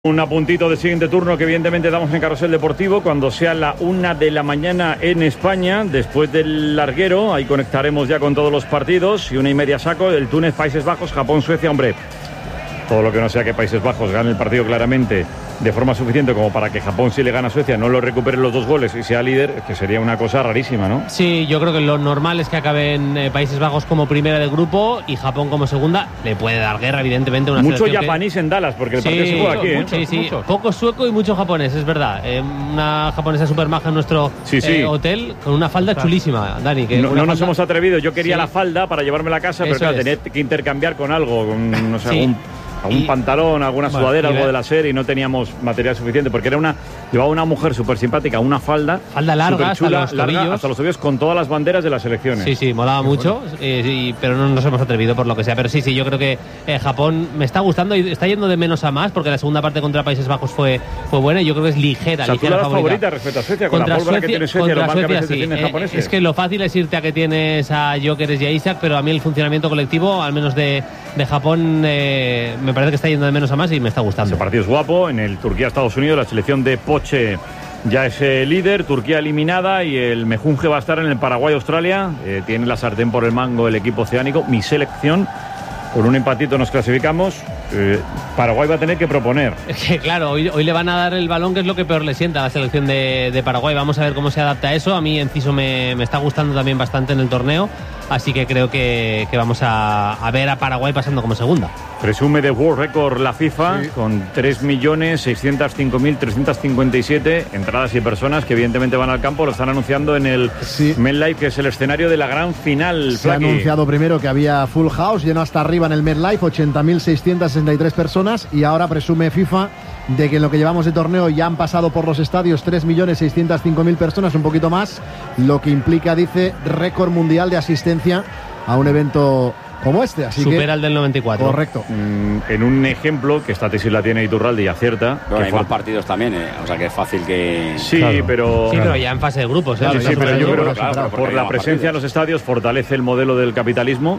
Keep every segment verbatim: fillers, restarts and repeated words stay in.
Un apuntito de siguiente turno que evidentemente damos en Carrusel Deportivo cuando sea la una de la mañana en España. Después del larguero, ahí conectaremos ya con todos los partidos. Y una y media saco, el Túnez, Países Bajos, Japón, Suecia. Hombre, todo lo que no sea que Países Bajos gane el partido claramente de forma suficiente como para que Japón, si le gana a Suecia, no lo recupere los dos goles y sea líder, que sería una cosa rarísima, ¿no? Sí, yo creo que lo normal es que acaben eh, Países Bajos como primera del grupo y Japón como segunda. Le puede dar guerra, evidentemente, una mucho selección japonés que... en Dallas, porque el sí, partido se juega aquí, ¿eh? Mucho, sí, sí. Poco sueco y mucho japonés, es verdad. Eh, una japonesa súper maja en nuestro sí, sí. Eh, hotel con una falda Ostras. chulísima, Dani. Que no no falda... nos hemos atrevido. Yo quería sí. la falda para llevármela a casa, pero claro, tener que intercambiar con algo, con, no sé, sí. algún... algún y, pantalón, alguna bueno, sudadera, algo de la serie, y no teníamos material suficiente, porque era una llevaba una mujer súper simpática, una falda falda larga, chula, hasta los larga, tobillos hasta los tobillos, con todas las banderas de las selecciones. Sí, sí, molaba mucho, eh, sí, pero no nos hemos atrevido por lo que sea. Pero sí, sí, yo creo que eh, Japón me está gustando y está yendo de menos a más, porque la segunda parte contra Países Bajos fue, fue buena y yo creo que es ligera, o sea, ligera tú la favorita. favorita respecto a Suecia, con contra la pólvora Suecia, que tiene Suecia, lo mal que a veces sí. tienen eh, japoneses. Es que lo fácil es irte a que tienes a Gyökeres y a Isak, pero a mí el funcionamiento colectivo, al menos de, de Japón, eh, me parece que está yendo de menos a más y me está gustando. Ese partido es guapo. En el Turquía-Estados Unidos, la selección de Poche ya es eh, líder, Turquía eliminada, y el mejunje va a estar en el Paraguay-Australia. Eh, tiene la sartén por el mango el equipo oceánico, mi selección. Con un empatito nos clasificamos. Eh, Paraguay va a tener que proponer. Es que claro, hoy, hoy le van a dar el balón, que es lo que peor le sienta a la selección de, de Paraguay. Vamos a ver cómo se adapta a eso. A mí Enciso me, me está gustando también bastante en el torneo. Así que creo que, que vamos a, a ver a Paraguay pasando como segunda. Presume de World Record la FIFA, sí, con tres millones seiscientos cinco mil trescientos cincuenta y siete entradas y personas que evidentemente van al campo. Lo están anunciando en el sí. MetLife, que es el escenario de la gran final. Se ha anunciado primero que había full house, lleno hasta arriba en el MetLife, ochenta mil seiscientos sesenta y tres personas, y ahora presume FIFA de que en lo que llevamos de torneo ya han pasado por los estadios tres millones seiscientos cinco mil personas, un poquito más, lo que implica, dice, récord mundial de asistencia a un evento como este. Así supera que, el del noventa y cuatro. Correcto. Mm, en un ejemplo que esta tesis la tiene Iturralde y acierta. Bueno, que hay for... más partidos también, eh. O sea que es fácil que... Sí, claro. pero... Sí, pero ya en fase de grupos. ¿eh? Sí, sí, sí, pero yo creo que claro, por la presencia en los estadios fortalece el modelo del capitalismo,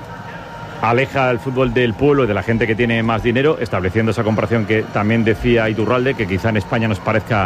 aleja el fútbol del pueblo y de la gente que tiene más dinero, estableciendo esa comparación que también decía Iturralde, que quizá en España nos parezca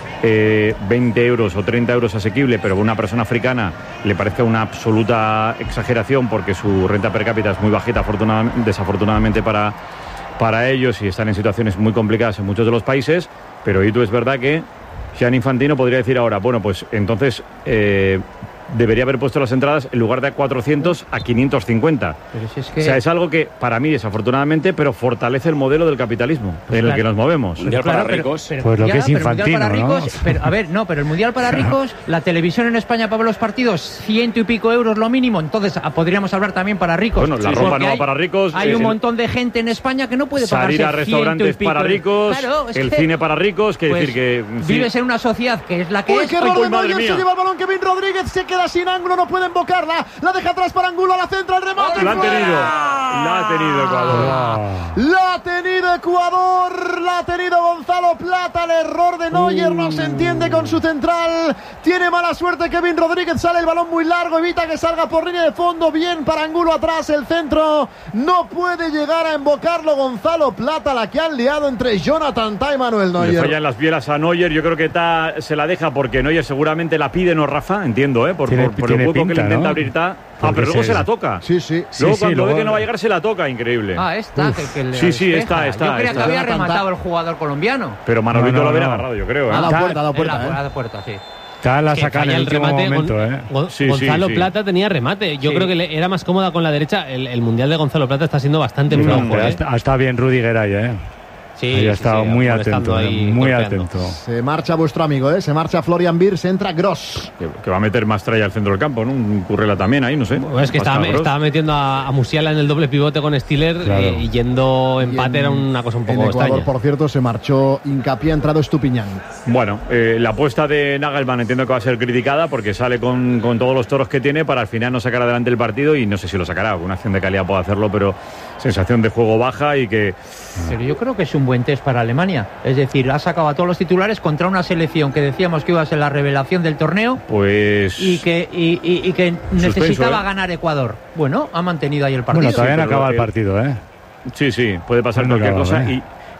eh, veinte euros o treinta euros asequible, pero a una persona africana le parezca una absoluta exageración porque su renta per cápita es muy bajita, desafortunadamente para, para ellos, y están en situaciones muy complicadas en muchos de los países. Pero Itu, es verdad que Gianni Infantino podría decir ahora, bueno, pues entonces eh, debería haber puesto las entradas en lugar de a cuatrocientos a quinientos cincuenta. Pero si es que... O sea, es algo que para mí, desafortunadamente, pero fortalece el modelo del capitalismo pues en claro. el que nos movemos. Mundial claro, para ricos. Pero, pero, pues lo ya, que es Infantino, para ricos, ¿no? Pero, a ver, no, pero el Mundial para ricos, la televisión en España para los partidos, ciento y pico euros lo mínimo. Entonces podríamos hablar también para ricos. Bueno, la ropa no va para ricos. Hay eh, un montón de gente en España que no puede pagarse salir a restaurantes para ricos, claro, es el que, cine para ricos, que pues, decir que... Vives en una sociedad que es la que Uy, es. qué error de Neuer, se lleva el balón Kevin Rodríguez, se queda sin ángulo, no puede invocarla, la deja atrás para Angulo, a la centra, el remate. La ha tenido, la ha tenido Ecuador. La ha tenido Ecuador, la ha tenido Gonzalo Plata, el error de Neuer, no se entiende con su central. Tiene mala suerte Kevin Rodríguez, sale el balón muy largo, evita que salga por línea de fondo, bien para Angulo atrás, el centro, no puede llegar a invocarlo Gonzalo Plata, la que han liado entre Jonathan Tah y Manuel Neuer. Le fallan las bielas a Neuer, yo creo que Tah se la deja porque Neuer seguramente la pide, no Rafa, entiendo, ¿eh? Por, tiene, por, por el hueco pinta, que le intenta ¿no? abrir Tah. Ah, pero luego se, se la toca. Sí, sí. Luego sí, cuando sí, ve luego... que no va a llegar se la toca, increíble. Ah, está. Que, que le sí, sí, despeja. está, está. Yo creía está. que había Jonathan rematado Tah. el jugador colombiano. Pero Manolito no, no, lo había no. agarrado, yo creo, ¿eh? A la puerta, a la puerta. En la, ¿eh? a la puerta, sí. Está la Que saca en falla el el último remate. momento, Gon- ¿eh? Gon- Sí, Gonzalo sí, sí. Plata tenía remate. Yo Sí. creo que le era más cómoda con la derecha. El, el mundial de Gonzalo Plata está siendo bastante No, flojo. pero ¿eh? ha estado bien Rudiger ahí, ¿eh? Sí, Ahí ha sí, estado sí, muy molestando atento, ahí, muy golpeando. atento. Se marcha vuestro amigo, ¿eh? Se marcha Florian Wirtz, entra Gross. Que, que va a meter más tralla al centro del campo, ¿no? Un Currela también ahí, no sé. Bueno, es que estaba, Pascal Gross. estaba metiendo a, a Musiala en el doble pivote con Stiller, Claro. eh, y yendo empate Y en- era una cosa un poco En Ecuador, extraña. por cierto, se marchó Hincapié, ha entrado Estupiñán. Bueno, eh, la apuesta de Nagelsmann entiendo que va a ser criticada porque sale con, con todos los toros que tiene para al final no sacar adelante el partido, y no sé si lo sacará. Una acción de calidad puede hacerlo, pero sensación de juego baja y que... Pero yo creo que es un buen test para Alemania. Es decir, ha sacado a todos los titulares contra una selección que decíamos que iba a ser la revelación del torneo. Pues... Y que, y, y, y que Suspenso, necesitaba ¿eh? ganar Ecuador. Bueno, ha mantenido ahí el partido. Bueno, todavía Sí, no pero, acaba el eh, partido, ¿eh? Sí, sí, puede pasar No cualquier acaba, cosa. ¿eh?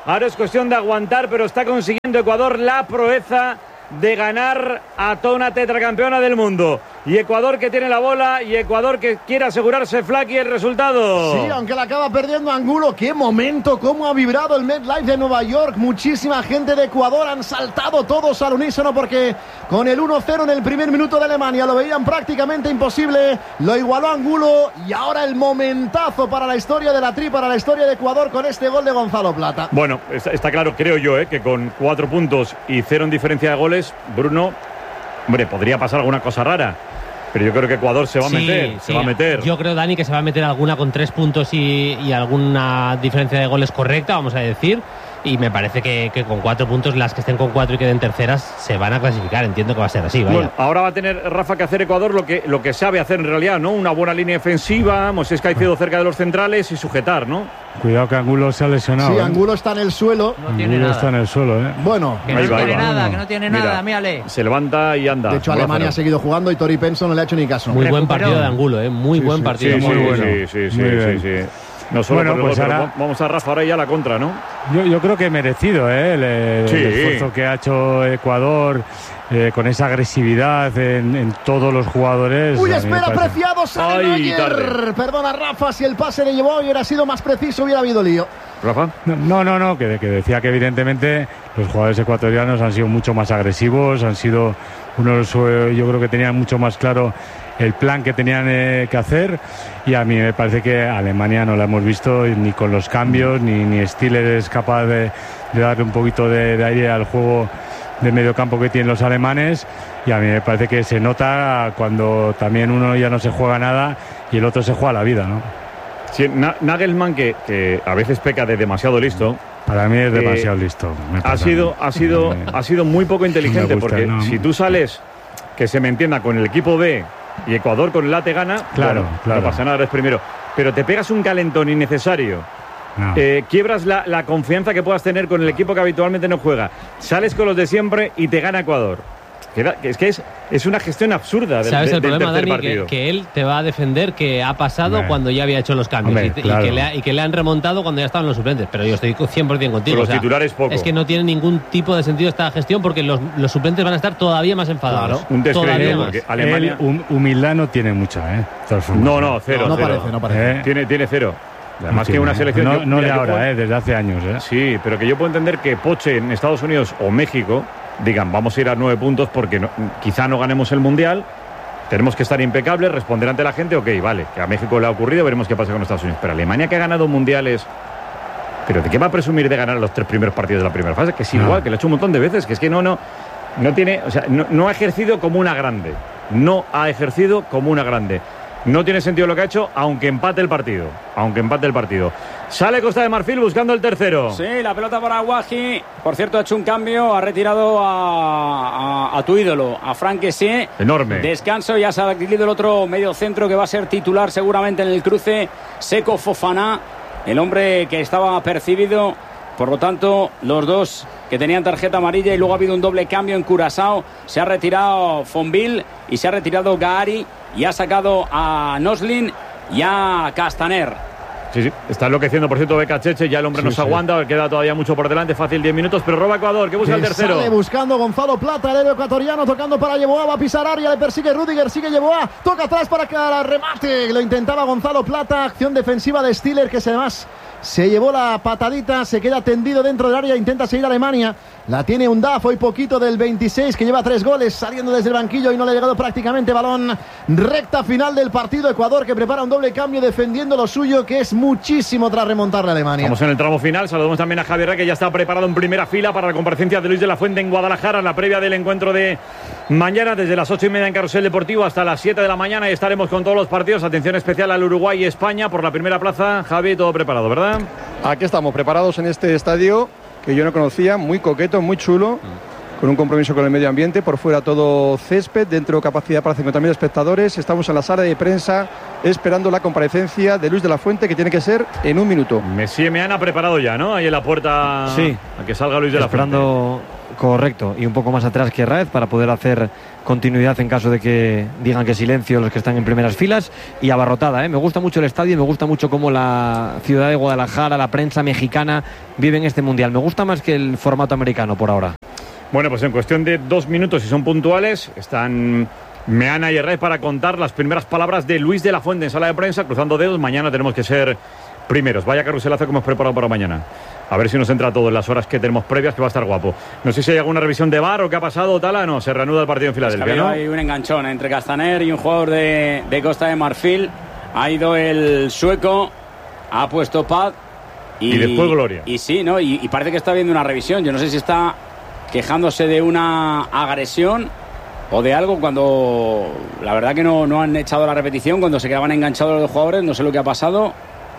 Ahora es cuestión de aguantar, pero está consiguiendo Ecuador la proeza de ganar a toda una tetracampeona del mundo. Y Ecuador que tiene la bola y Ecuador que quiere asegurarse, Flaky, el resultado. Sí, aunque la acaba perdiendo Angulo. Qué momento, cómo ha vibrado el MetLife de Nueva York. Muchísima gente de Ecuador, han saltado todos al unísono porque con el uno cero en el primer minuto de Alemania lo veían prácticamente imposible. Lo igualó Angulo y ahora el momentazo para la historia de la tri, para la historia de Ecuador con este gol de Gonzalo Plata. Bueno, está, está claro, creo yo, ¿eh? que con cuatro puntos y cero en diferencia de goles, Bruno, hombre, podría pasar alguna cosa rara. Pero yo creo que Ecuador se va sí, a meter, sí. se va a meter. Yo creo, Dani, que se va a meter alguna con tres puntos y, y alguna diferencia de goles correcta, vamos a decir. Y me parece que, que con cuatro puntos, las que estén con cuatro y queden terceras, se van a clasificar. Entiendo que va a ser así, vaya. Bueno, ahora va a tener Rafa que hacer Ecuador lo que, lo que sabe hacer en realidad, ¿no? Una buena línea defensiva, Moisés Caicedo cerca de los centrales y sujetar, ¿no? Cuidado que Angulo se ha lesionado. Sí, ¿eh? Angulo está en el suelo. No tiene Angulo nada. está en el suelo, ¿eh? Bueno, Que no Ahí va, tiene ahí va. nada, que no tiene Mira, nada, mírale. Se levanta y anda. de hecho Lázaro. Alemania ha seguido jugando y Tori Penson no le ha hecho ni caso. Muy buen recuperó. partido de Angulo, ¿eh? Muy Sí, buen sí, partido. Sí, muy sí, bueno. sí, sí, sí, Muy sí, bien. sí. No solo Bueno, por el pues gol, pero ahora- vamos a Rafa ahora ya a la contra, ¿no? Yo, yo creo que merecido, ¿eh? el, el Sí. esfuerzo que ha hecho Ecuador eh, con esa agresividad en, en todos los jugadores. Uy, A mí me espera, parece- Preciado, sale Ay, Neuer. tarde. Perdona, Rafa, si el pase le llevó y hubiera sido más preciso, hubiera habido lío. Rafa. No, no, no, que, que decía que evidentemente los jugadores ecuatorianos han sido mucho más agresivos, han sido unos, eh, yo creo que tenían mucho más claro el plan que tenían eh, que hacer, y a mí me parece que Alemania no la hemos visto ni con los cambios, ni, ni Stiller es capaz de, de darle un poquito de, de aire al juego de medio campo que tienen los alemanes, y a mí me parece que se nota cuando también uno ya no se juega nada y el otro se juega la vida, ¿no? Sí, Na- Nagelsmann, que, que a veces peca de demasiado listo, Para mí es Eh, demasiado listo. me ha pasa. sido, ha sido, Me- ha sido muy poco inteligente, me gusta, porque no. si tú sales, que se me entienda, con el equipo B y Ecuador con el A te gana, Claro, bueno, claro. no pasa nada, eres primero. Pero te pegas un calentón innecesario, no. eh, quiebras la, la confianza que puedas tener con el equipo que habitualmente no juega, sales con los de siempre y te gana Ecuador. Queda- Es que es, es una gestión absurda del, ¿Sabes de- el del problema, tercer Dani? Que, partido. que él te va a defender que ha pasado Hombre. cuando ya había hecho los cambios. Hombre, y, te- y claro. que le ha- y que le han remontado cuando ya estaban los suplentes. Pero yo estoy cien por ciento contigo. Con los o sea, titulares poco. Es que no tiene ningún tipo de sentido esta gestión porque los, los suplentes van a estar todavía más enfadados. Claro, un descrédito, Todavía más. porque Alemania- Él, hum- humildad no tiene mucha, ¿eh? De todas formas. No, no, cero. No cero. parece, no parece. ¿Eh? Tiene, tiene cero. Además No que una tiene. selección... No, yo- no mira, de yo ahora, puedo- ¿eh? Desde hace años, ¿eh? Sí, pero que yo puedo entender que Poche en Estados Unidos o México digan, vamos a ir a nueve puntos porque no- quizá no ganemos el Mundial, tenemos que estar impecables, responder ante la gente, ok, vale, que a México le ha ocurrido, veremos qué pasa con Estados Unidos. Pero Alemania, que ha ganado mundiales, ¿pero de qué va a presumir de ganar los tres primeros partidos de la primera fase? Que es No. igual, que lo ha hecho un montón de veces, que es que no, no, no tiene, o sea, no, no ha ejercido como una grande, no ha ejercido como una grande. No tiene sentido lo que ha hecho, aunque empate el partido, aunque empate el partido. Sale Costa de Marfil buscando el tercero. Sí, la pelota para Aguaji. Por cierto, ha hecho un cambio, ha retirado a, a, a tu ídolo, a Frank Kessie. Enorme. Descanso, ya se ha adquirido el otro medio centro que va a ser titular seguramente en el cruce, Seko Fofana, el hombre que estaba percibido. Por lo tanto, los dos que tenían tarjeta amarilla, y luego ha habido un doble cambio en Curazao. Se ha retirado Fonville y se ha retirado Gahari y ha sacado a Noslin y a Castaner. Sí, sí, está enloqueciendo, por cierto, Beca Cheche, ya el hombre Sí, nos sí. aguanta, queda todavía mucho por delante, fácil diez minutos, pero roba Ecuador, que busca el Que tercero. Sale buscando Gonzalo Plata, el héroe ecuatoriano, tocando para Yeboah, va a pisar área, le persigue Rudiger, sigue Yeboah, toca atrás para que la remate, lo intentaba Gonzalo Plata, acción defensiva de Stiller, que además se llevó la patadita, se queda tendido dentro del área, intenta seguir a Alemania, la tiene Undaf, hoy poquito del veintiséis, que lleva tres goles, saliendo desde el banquillo y no le ha llegado prácticamente balón. Recta final del partido, Ecuador que prepara un doble cambio defendiendo lo suyo, que es muchísimo tras remontarle a Alemania. Estamos en el tramo final, saludamos también a Javier Rey, que ya está preparado en primera fila para la comparecencia de Luis de la Fuente en Guadalajara, la previa del encuentro de mañana, desde las ocho y media en Carrusel Deportivo hasta las siete de la mañana, y estaremos con todos los partidos. Atención especial al Uruguay y España por la primera plaza. Javi, todo preparado, ¿verdad? Aquí estamos, preparados en este estadio que yo no conocía, muy coqueto, muy chulo, con un compromiso con el medio ambiente, por fuera todo césped, dentro capacidad para cincuenta mil espectadores. Estamos en la sala de prensa esperando la comparecencia de Luis de la Fuente, que tiene que ser en un minuto. Messi y Meana preparado ya, ¿no? Ahí en la puerta, Sí. a que salga Luis de la Fuente. Esperando Correcto, y un poco más atrás que Raez para poder hacer continuidad en caso de que digan que silencio los que están en primeras filas, y abarrotada, ¿eh? Me gusta mucho el estadio y me gusta mucho cómo la ciudad de Guadalajara, la prensa mexicana viven este mundial. Me gusta más que el formato americano por ahora. Bueno, pues en cuestión de dos minutos, si son puntuales, están Meana y Raez para contar las primeras palabras de Luis de la Fuente en sala de prensa, cruzando dedos. Mañana tenemos que ser primeros. Vaya carruselazo que hemos preparado para mañana. A ver si nos entra todo en las horas que tenemos previas, que va a estar guapo. No sé si hay alguna revisión de V A R o qué ha pasado, Tala. No, se reanuda el partido en Filadelfia, ¿no? Hay un enganchón entre Castaner y un jugador de, de Costa de Marfil. Ha ido el sueco, ha puesto pad. Y, y después Gloria. Y sí, ¿no? Y, y parece que está viendo una revisión. Yo no sé si está quejándose de una agresión o de algo, cuando la verdad que no, no han echado la repetición, cuando se quedaban enganchados los jugadores. No sé lo que ha pasado.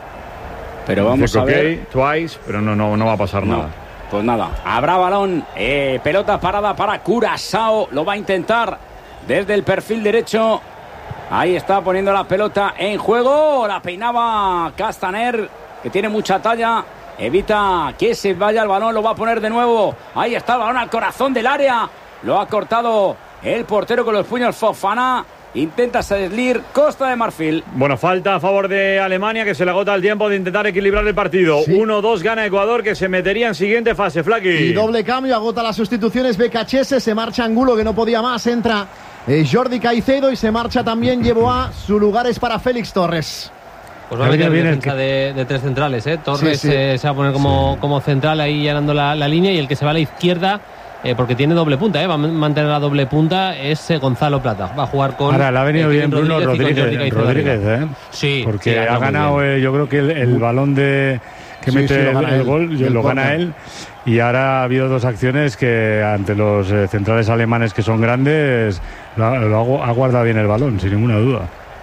Pero vamos a ver. Okay, twice, pero no, no, no va a pasar no, nada. Pues nada, habrá balón, eh, pelota parada para Curazao. Lo va a intentar desde el perfil derecho. Ahí está poniendo la pelota en juego. La peinaba Castaner, que tiene mucha talla. Evita que se vaya el balón, lo va a poner de nuevo. Ahí está el balón al corazón del área. Lo ha cortado el portero con los puños. Fofana intenta salir Costa de Marfil. Bueno, falta a favor de Alemania, que se le agota el tiempo de intentar equilibrar el partido. Sí. uno dos gana Ecuador, que se metería en siguiente fase. Flaqui. Y doble cambio, agota las sustituciones Becachese, se marcha Angulo, que no podía más, entra eh, Jordi Caicedo y se marcha también Yeboah. Su lugar es para Félix Torres. Pues va a haber defensa de, de tres centrales, ¿eh? Torres sí, sí. Eh, se va a poner como, sí. como central ahí llenando la, la línea, y el que se va a la izquierda, eh, porque tiene doble punta, ¿eh? Va a mantener la doble punta, es eh, Gonzalo Plata. Va a jugar con... Ahora, le ha venido eh, bien Bruno Rodríguez, Rodríguez, Rodríguez ¿eh? Sí. Porque sí, ha ganado, eh, yo creo que el, el balón de que sí, mete sí, el, el gol, lo, lo gana él. Y ahora ha habido dos acciones que ante los eh, centrales alemanes, que son grandes, lo, lo ha, ha guardado bien el balón, sin ninguna duda.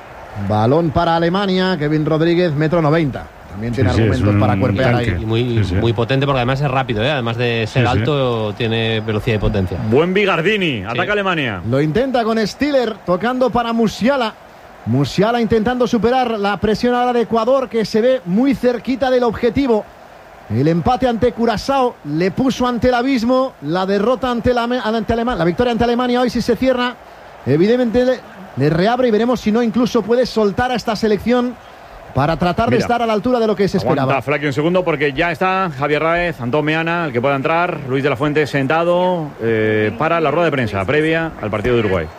Balón para Alemania, Kevin Rodríguez, metro noventa. También tiene sí, argumentos sí, para cuerpear ahí. Y muy, sí, sí. muy potente, porque además es rápido, ¿eh? Además de ser sí, alto, sí. tiene velocidad y potencia. Buen Bigardini, ataca sí. Alemania. Lo intenta con Stiller, tocando para Musiala. Musiala intentando superar la presión ahora de Ecuador, que se ve muy cerquita del objetivo. El empate ante Curazao le puso ante el abismo. La derrota ante la, ante Alemania, la victoria ante Alemania hoy, si se cierra, evidentemente le, le reabre, y veremos si no incluso puede soltar a esta selección para tratar Mira, de estar a la altura de lo que se esperaba. Aguanta, Flaqui, un segundo, porque ya está Javier Raez, Antón Meana, el que pueda entrar, Luis de la Fuente sentado eh, para la rueda de prensa previa al partido de Uruguay.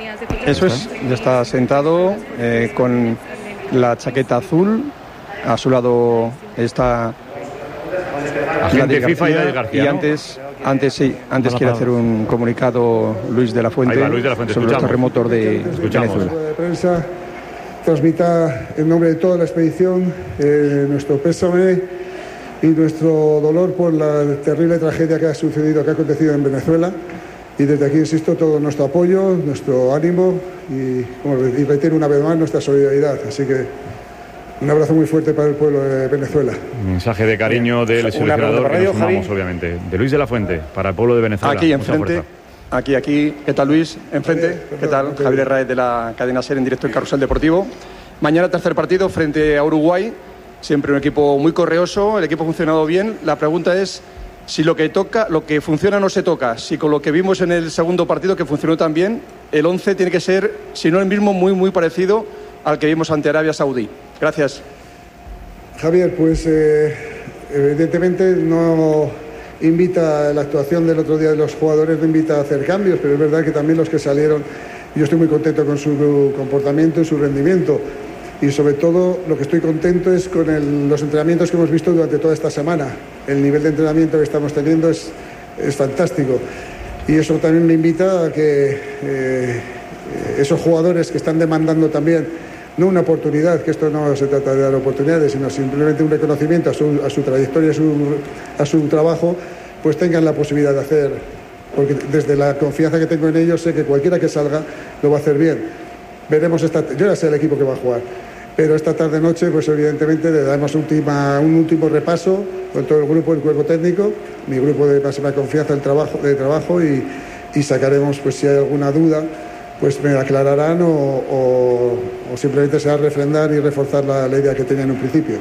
Eso es, ya está sentado eh, con la chaqueta azul. A su lado está agente FIFA y David García. Y antes, antes sí, antes quiere hacer un comunicado Luis de la Fuente, va, Luis de la Fuente. sobre Escuchamos. los terremotos de Escuchamos. Venezuela. De prensa transmita en nombre de toda la expedición eh, nuestro pésame y nuestro dolor por la terrible tragedia que ha sucedido, que ha acontecido en Venezuela, y desde aquí, insisto, todo nuestro apoyo, nuestro ánimo y, como, y reitero una vez más nuestra solidaridad. Así que un abrazo muy fuerte para el pueblo de Venezuela. Un mensaje de cariño del seleccionador, que nos sumamos, obviamente, de Luis de la Fuente para el pueblo de Venezuela. Aquí enfrente, aquí, aquí, ¿qué tal, Luis? Enfrente, ¿qué tal? Javier Raez, de la cadena SER, en directo en Carrusel Deportivo. Mañana tercer partido frente a Uruguay, siempre un equipo muy correoso, el equipo ha funcionado bien. La pregunta es si lo que toca, lo que funciona no se toca, si con lo que vimos en el segundo partido, que funcionó tan bien, el once tiene que ser, si no el mismo, muy muy parecido al que vimos ante Arabia Saudí. Gracias. Javier, pues eh, evidentemente no invita, la actuación del otro día de los jugadores no invita a hacer cambios, pero es verdad que también los que salieron, yo estoy muy contento con su comportamiento y su rendimiento, y sobre todo lo que estoy contento es con el, los entrenamientos que hemos visto durante toda esta semana. El nivel de entrenamiento que estamos teniendo es, es fantástico, y eso también me invita a que eh, esos jugadores que están demandando también no una oportunidad, que esto no se trata de dar oportunidades, sino simplemente un reconocimiento a su, a su trayectoria, a su, a su trabajo, pues tengan la posibilidad de hacer, porque desde la confianza que tengo en ellos sé que cualquiera que salga lo va a hacer bien. Veremos esta, yo ya sé el equipo que va a jugar, pero esta tarde noche pues evidentemente le damos última, un último repaso con todo el grupo, el cuerpo técnico, mi grupo de máxima confianza del trabajo, de trabajo y, y sacaremos, pues si hay alguna duda, pues me aclararán o, o, o simplemente se va a refrendar y reforzar la, la idea que tenía en un principio.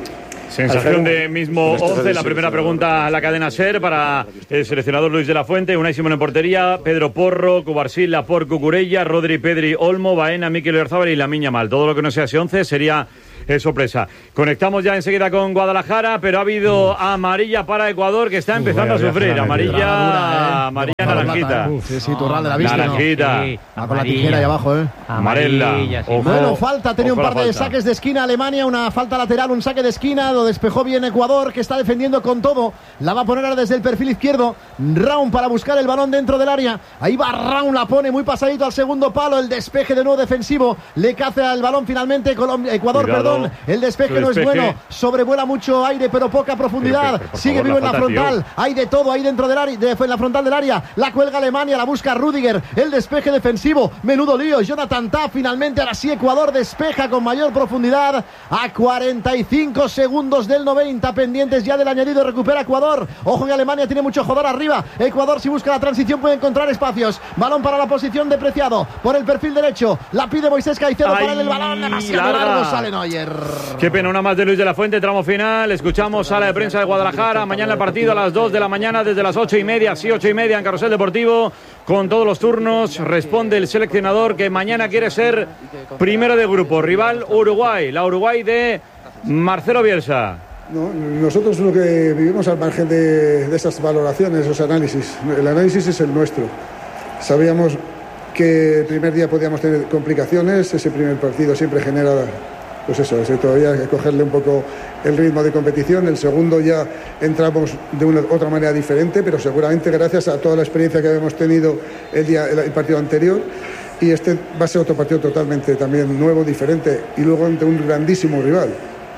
Sensación de mismo once. La primera pregunta a la cadena SER para el seleccionador Luis de la Fuente. Unai Simón en portería, Pedro Porro, Cubarsí, Laporte, Cucurella, Rodri, Pedri, Olmo, Baena, Mikel Oyarzabal y Lamine Yamal. Todo lo que no sea ese once sería eh, sorpresa. Conectamos ya enseguida con Guadalajara, pero ha habido amarilla para Ecuador, que está empezando Uf, a sufrir. Amarilla, dura, ¿eh? amarilla naranjita. Uf, sí, sí, Turral de la vista. Naranjita. Sí, va con la tijera ahí abajo, ¿eh? Amarilla. Ojo, bueno, falta, tenía un par de saques de esquina Alemania, una falta lateral, un saque de esquina, lo despejó bien Ecuador, que está defendiendo con todo. La va a poner ahora desde el perfil izquierdo. Raúl para buscar el balón dentro del área. Ahí va Raúl, la pone muy pasadito al segundo palo. El despeje de nuevo defensivo. Le caza el balón finalmente Colombia, Ecuador, Cuidado. perdón. El despeje, Su no despeje. es bueno. Sobrevuela mucho aire, pero poca profundidad. Pero, pero, por Sigue favor, vivo en la la falta, frontal. tío. Hay de todo ahí dentro del área, de, en la frontal del área. La cuelga Alemania, la busca Rüdiger. El despeje defensivo. Menudo lío. Jonathan Tah finalmente. Ahora sí Ecuador despeja con mayor profundidad. A cuarenta y cinco segundos del noventa. Pendientes ya del añadido. Recupera Ecuador. Ojo que Alemania tiene mucho joder arriba. Ecuador, si busca la transición, puede encontrar espacios. Balón para la posición de Preciado. Por el perfil derecho. La pide Moisés Caicedo. Ay, para el balón. Demasiado larga. largo. Sale Neuer. Qué pena, una más de Luis de la Fuente, tramo final. Escuchamos sala de prensa de Guadalajara. Mañana el partido a las dos de la mañana, desde las ocho y media, sí, ocho y media en Carrusel Deportivo, con todos los turnos. Responde el seleccionador que mañana quiere ser primero de grupo. Rival Uruguay, la Uruguay de Marcelo Bielsa. No, nosotros lo que vivimos al margen de, de esas valoraciones, esos análisis. El análisis es el nuestro. Sabíamos que el primer día podíamos tener complicaciones. Ese primer partido siempre genera, pues eso, ese todavía hay que cogerle un poco el ritmo de competición. El segundo ya entramos de una otra manera diferente, pero seguramente gracias a toda la experiencia que habíamos tenido el día el, el partido anterior. Y este va a ser otro partido totalmente también nuevo, diferente, y luego ante un grandísimo rival.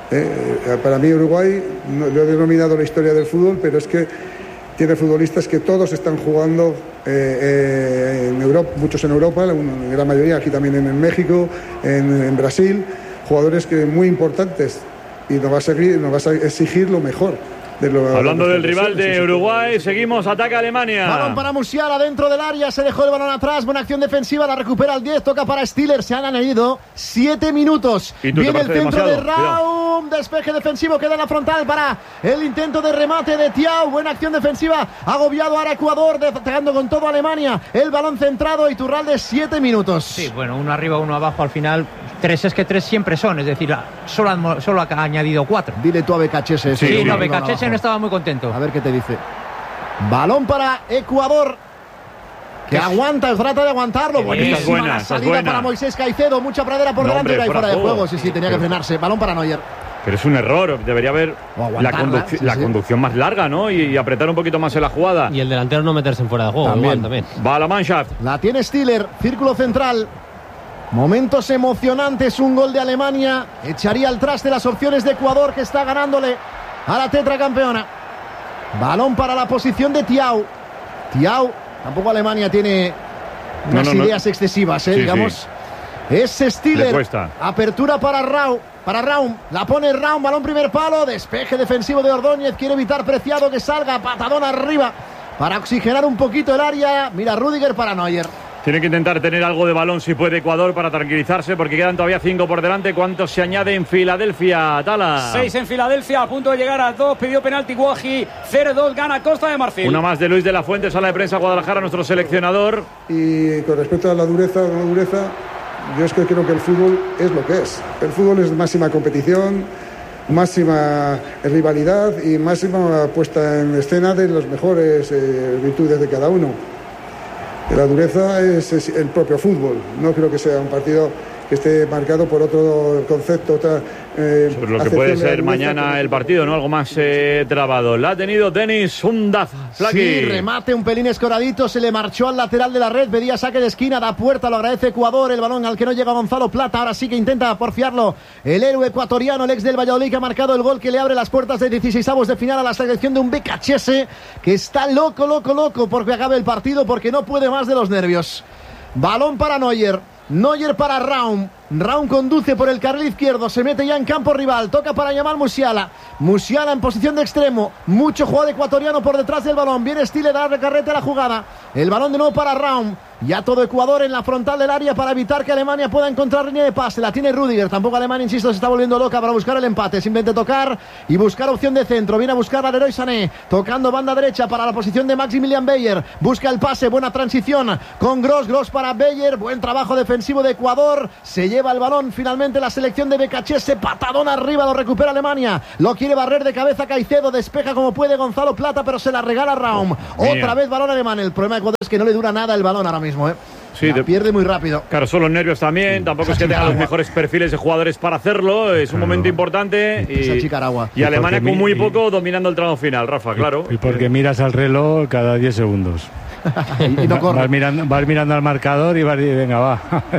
Eh, para mí Uruguay, no, lo he denominado la historia del fútbol, pero es que tiene futbolistas que todos están jugando eh, eh, en Europa, muchos en Europa, la gran mayoría aquí también en, en México, en, en Brasil, jugadores que muy importantes, y nos va a seguir, nos va a exigir lo mejor. De lo, Hablando de del rival de Uruguay, seguimos, ataca Alemania. Balón para Musiala dentro del área, se dejó el balón atrás, buena acción defensiva, la recupera el diez, toca para Stiller, se han añadido siete minutos. Viene el centro de Raúl, despeje defensivo, queda en la frontal para el intento de remate de Thiaw, buena acción defensiva, agobiado ahora Ecuador, atacando con todo Alemania, el balón centrado y Turralde, siete minutos. Sí, bueno, uno arriba, uno abajo, al final, tres es que tres siempre son, es decir, solo, han, solo ha añadido cuatro. Dile tú a Becachese. Sí, sí, no, Becachese no estaba muy contento. A ver qué te dice. Balón para Ecuador, que aguanta, trata de aguantarlo. Buenísima es buena, la es salida buena. para Moisés Caicedo, mucha pradera por No, delante, hombre, y fuera, fuera de juego. juego. Sí, sí, tenía que frenarse. Balón para Neuer. Pero es un error, debería haber la, conduc sí, la sí. conducción más larga, ¿no? Y, y apretar un poquito más en la jugada. Y el delantero no meterse en fuera de juego. También. Igual, también. Va a la Mannschaft. La tiene Stiller, círculo central. Momentos emocionantes, un gol de Alemania. Echaría al traste las opciones de Ecuador, que está ganándole a la tetracampeona. Balón para la posición de Thiaw. Thiaw, tampoco Alemania tiene unas no, no, ideas no. excesivas, ¿eh? Sí, digamos. sí. Es Stiller. Le cuesta. Apertura para Raúl. Para Raúl. La pone Raúl. Balón primer palo. Despeje defensivo de Ordóñez. Quiere evitar Preciado que salga. Patadón arriba. Para oxigenar un poquito el área. Mira Rüdiger para Neuer. Tiene que intentar tener algo de balón si puede Ecuador para tranquilizarse, porque quedan todavía cinco por delante. ¿Cuánto se añade en Filadelfia, Tala? Seis en Filadelfia, a punto de llegar a dos. Pidió penalti Guaji. cero dos gana Costa de Marfil. Una más de Luis de la Fuente, sala de prensa Guadalajara, nuestro seleccionador. Y con respecto a la dureza o no dureza, yo es que creo que el fútbol es lo que es. El fútbol es máxima competición, máxima rivalidad y máxima puesta en escena de las mejores eh, virtudes de cada uno. La dureza es, es el propio fútbol. No creo que sea un partido que esté marcado por otro concepto, otra eh, Sobre lo que puede ser mañana el partido, ¿no? Algo más eh, trabado. La ha tenido Denis Undaz. Sí, remate un pelín escoradito, se le marchó al lateral de la red, pedía saque de esquina, da puerta, lo agradece Ecuador, el balón al que no llega Gonzalo Plata, ahora sí que intenta porfiarlo el héroe ecuatoriano, el ex del Valladolid, que ha marcado el gol que le abre las puertas de dieciseisavos de final a la selección de un Becachese, que está loco, loco, loco porque acabe el partido, porque no puede más de los nervios. Balón para Neuer. Neuer para Raúl. Raúl conduce por el carril izquierdo, se mete ya en campo rival, toca para Yamal Musiala. Musiala en posición de extremo, mucho jugador ecuatoriano por detrás del balón. Viene Stiller a darle carrete a la jugada. El balón de nuevo para Raúl. Ya todo Ecuador en la frontal del área para evitar que Alemania pueda encontrar línea de pase. La tiene Rüdiger. Tampoco Alemania, insisto, se está volviendo loca para buscar el empate. Simplemente tocar y buscar opción de centro. Viene a buscar a Leroy Sané. Tocando banda derecha para la posición de Maximilian Beyer. Busca el pase. Buena transición con Gross. Gross para Beyer. Buen trabajo defensivo de Ecuador. Se lleva el balón finalmente la selección de Becachese. Patadón arriba. Lo recupera Alemania. Lo quiere barrer de cabeza Caicedo. Despeja como puede Gonzalo Plata, pero se la regala Raum. Otra vez balón alemán. El problema de Ecuador es que no le dura nada el balón ahora mismo. ¿eh? Sí, de... pierde muy rápido. Claro, son los nervios también. Sí. Tampoco es que tenga los mejores perfiles de jugadores para hacerlo. Es un claro. momento importante. Y, y Alemania con muy poco dominando el tramo final, Rafa, claro. Y porque miras al reloj cada diez segundos. y no corre. Vas mirando, vas mirando al marcador y vas y venga, va.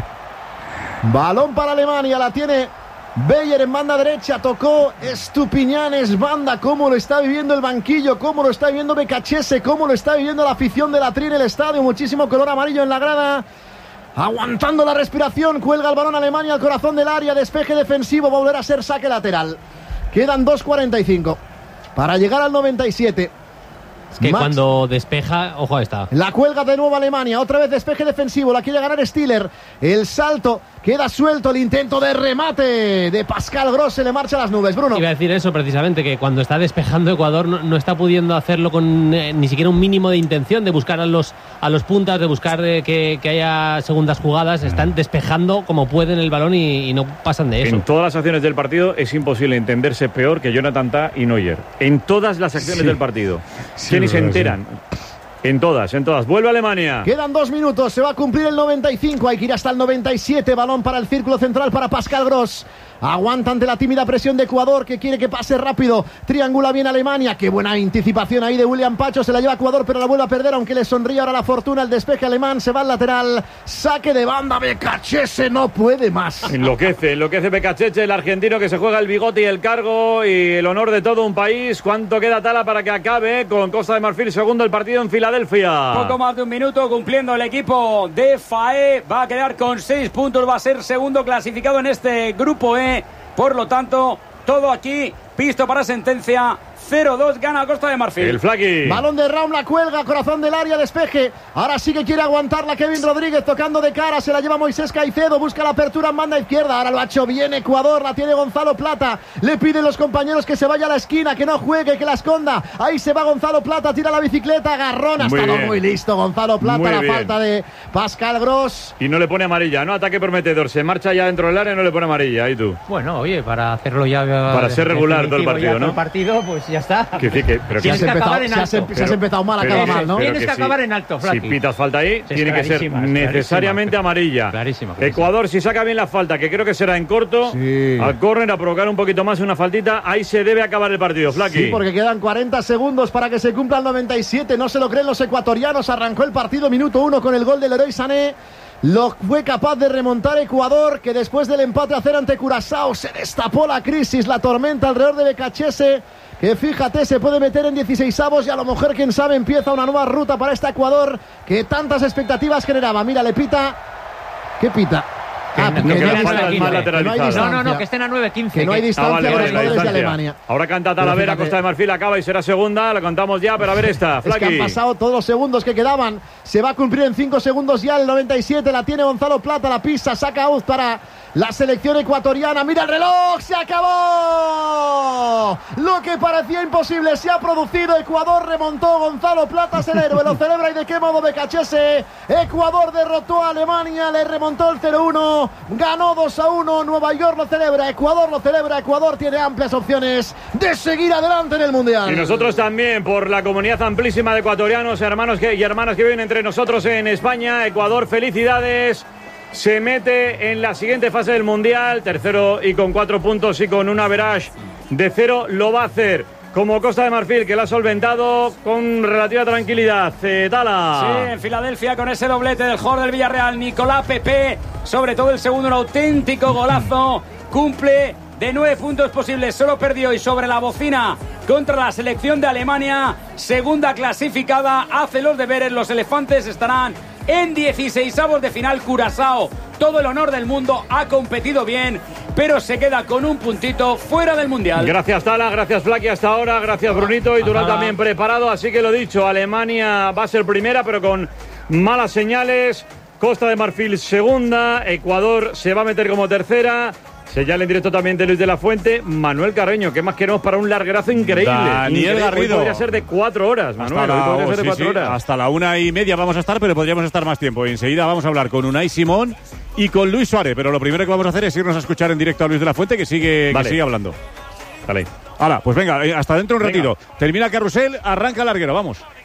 Balón para Alemania, la tiene Beyer en banda derecha, tocó Estupiñanes, banda, cómo lo está viviendo el banquillo, cómo lo está viviendo Becachese, cómo lo está viviendo la afición de la Tri en el estadio, muchísimo color amarillo en la grada, aguantando la respiración, cuelga el balón Alemania al corazón del área, despeje defensivo, va a volver a ser saque lateral. Quedan dos cuarenta y cinco para llegar al noventa y siete. Es que Max, cuando despeja, ojo a esta. La cuelga de nuevo Alemania, otra vez despeje defensivo, la quiere ganar Stiller, el salto, queda suelto, el intento de remate de Pascal Gross, se le marcha a las nubes, Bruno. Iba a decir eso precisamente, que cuando está despejando Ecuador no, no está pudiendo hacerlo con eh, ni siquiera un mínimo de intención de buscar a los, a los puntas, de buscar eh, que, que haya segundas jugadas, están despejando como pueden el balón y, y no pasan de eso. En todas las acciones del partido es imposible entenderse peor que Jonathan Tah y Neuer, en todas las acciones sí. del partido. Sí. Ni se enteran. En todas, en todas. Vuelve Alemania. Quedan dos minutos. Se va a cumplir el noventa y cinco. Hay que ir hasta el noventa y siete. Balón para el círculo central para Pascal Gross. Aguanta ante la tímida presión de Ecuador, que quiere que pase rápido. Triangula bien Alemania. Qué buena anticipación ahí de William Pacho. Se la lleva Ecuador, pero la vuelve a perder, aunque le sonríe ahora la fortuna. El despeje alemán. Se va al lateral. Saque de banda. Becachese no puede más. Enloquece, enloquece Becachese, el argentino que se juega el bigote y el cargo y el honor de todo un país. ¿Cuánto queda Tala para que acabe con Costa de Marfil? Segundo el partido en Filadelfia. Poco más de un minuto cumpliendo el equipo de F A E. Va a quedar con seis puntos. Va a ser segundo clasificado en este grupo E. Por lo tanto, todo aquí, visto para sentencia. cero dos gana Costa de Marfil. El Flaqui. Balón de Raum, la cuelga, corazón del área, despeje. Ahora sí que quiere aguantarla Kevin Rodríguez, tocando de cara, se la lleva Moisés Caicedo, busca la apertura en banda izquierda. Ahora lo ha hecho bien Ecuador, la tiene Gonzalo Plata. Le piden los compañeros que se vaya a la esquina, que no juegue, que la esconda. Ahí se va Gonzalo Plata, tira la bicicleta, agarrón, ha estado muy listo Gonzalo Plata. Muy la bien. Falta de Pascal Gross. Y no le pone amarilla, ¿no? Ataque prometedor, se marcha ya dentro del área y no le pone amarilla. ¿Y tú? Bueno, oye, para hacerlo ya. Para ser regular todo el partido, ¿no? El partido, pues ya está. Que, que, que, pero si has, empezado, si, has, pero, si has empezado mal, acaba mal, ¿no? Tienes que, que acabar si, en alto, Flaqui. Si pitas falta ahí, sí, tiene que ser necesariamente amarilla. Clarísima, clarísima. Ecuador, si saca bien la falta, que creo que será en corto, sí. al córner, a provocar un poquito más una faltita, ahí se debe acabar el partido, Flaqui. Sí, porque quedan cuarenta segundos para que se cumpla el noventa y siete. No se lo creen los ecuatorianos. Arrancó el partido minuto uno con el gol de Leroy Sané. Lo fue capaz de remontar Ecuador, que después del empate a cero ante Curazao se destapó la crisis, la tormenta alrededor de Becachese, que fíjate, se puede meter en dieciseisavos y a lo mejor, quién sabe, empieza una nueva ruta para este Ecuador que tantas expectativas generaba. Mira, le pita. ¿Qué pita? Ah, no, que la falta es más lateralizada. No, no, no, que estén a nueve quince. Que no hay distancia ah, vale, vale, con los jugadores de Alemania. Ahora canta Talavera, Costa de Marfil acaba y será segunda. La contamos ya, pero a ver esta, Flaqui. Es que han pasado todos los segundos que quedaban. Se va a cumplir en cinco segundos ya el noventa y siete. La tiene Gonzalo Plata, la pisa, saca out para la selección ecuatoriana. Mira el reloj, se acabó. Lo que parecía imposible se ha producido. Ecuador remontó, Gonzalo Plata es el héroe. Lo celebra y de qué modo Becachese. Ecuador derrotó a Alemania, le remontó el cero uno. Ganó dos a uno, Nueva York lo celebra, Ecuador lo celebra, Ecuador tiene amplias opciones de seguir adelante en el Mundial. Y nosotros también, por la comunidad amplísima de ecuatorianos, hermanos que, y hermanas que viven entre nosotros en España. Ecuador, felicidades, se mete en la siguiente fase del Mundial, tercero y con cuatro puntos y con un average de cero, lo va a hacer. Como Costa de Marfil, que lo ha solventado con relativa tranquilidad. Eh, Tala. Sí, en Filadelfia con ese doblete del jugador del Villarreal, Nicolás Pepe. Sobre todo el segundo, un auténtico golazo. Cumple de nueve puntos posibles. Solo perdió y sobre la bocina contra la selección de Alemania. Segunda clasificada, hace los deberes. Los elefantes estarán en dieciseisavos de final. Curazao, todo el honor del mundo, ha competido bien, pero se queda con un puntito fuera del Mundial. Gracias, Tala, gracias, Flaqui, hasta ahora, gracias, Brunito, y Durán también preparado, así que lo dicho, Alemania va a ser primera, pero con Malas señales. Costa de Marfil segunda, Ecuador se va a meter como tercera. Señala en directo también de Luis de la Fuente. Manuel Carreño, ¿qué más queremos para un larguerazo increíble? Daniel increíble. Garrido. Hoy podría ser de cuatro horas, Manuel. Hasta la, Hoy podría oh, ser de sí, cuatro sí, horas. hasta la una y media vamos a estar, pero podríamos estar más tiempo. Y enseguida vamos a hablar con Unai Simón y con Luis Suárez. Pero lo primero que vamos a hacer es irnos a escuchar en directo a Luis de la Fuente, que sigue, Vale. que sigue hablando. Vale. Hala, pues venga, hasta dentro un Venga. ratito. Termina Carrusel, arranca Larguero, vamos.